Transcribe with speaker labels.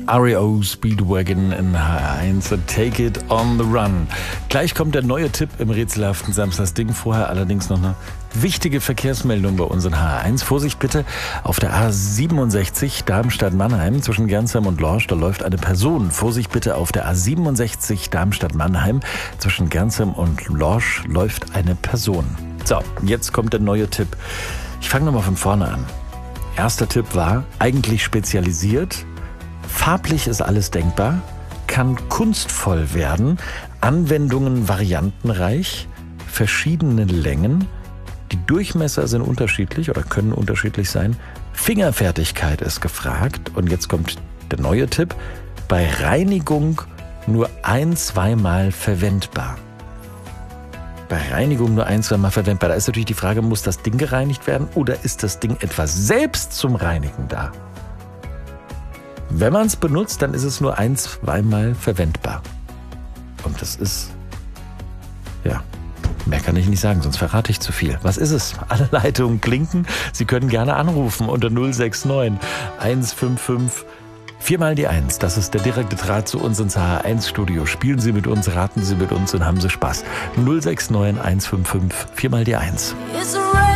Speaker 1: REO Speedwagon in H1 und Take It on the Run. Gleich kommt der neue Tipp im rätselhaften Samstagsding. Vorher allerdings noch eine wichtige Verkehrsmeldung bei uns in H1. Vorsicht bitte, auf der A67 Darmstadt-Mannheim zwischen Gernsheim und Lorsch, da läuft eine Person. Vorsicht bitte, auf der A67 Darmstadt-Mannheim zwischen Gernsheim und Lorsch läuft eine Person. So, jetzt kommt der neue Tipp. Ich fange nochmal von vorne an. Erster Tipp war, eigentlich spezialisiert, farblich ist alles denkbar, kann kunstvoll werden, Anwendungen variantenreich, verschiedene Längen, die Durchmesser sind unterschiedlich oder können unterschiedlich sein, Fingerfertigkeit ist gefragt und jetzt kommt der neue Tipp, bei Reinigung nur 1-2 Mal verwendbar. Bei Reinigung nur 1-2 Mal verwendbar. Da ist natürlich die Frage, muss das Ding gereinigt werden oder ist das Ding etwas selbst zum Reinigen da? Wenn man es benutzt, dann ist es nur 1-2 Mal verwendbar. Und das ist, ja, mehr kann ich nicht sagen, sonst verrate ich zu viel. Was ist es? Alle Leitungen klinken. Sie können gerne anrufen unter 069 155 4 mal die 1. Das ist der direkte Draht zu uns ins H1-Studio. Spielen Sie mit uns, raten Sie mit uns und haben Sie Spaß. 069 155 4 mal die 1.